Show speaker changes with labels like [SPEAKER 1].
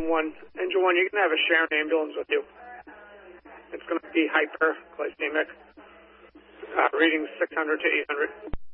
[SPEAKER 1] Engine 1. Engine 1, you're going to have a Sharon ambulance with you. It's going to be hyperglycemic. Reading 600 to 800.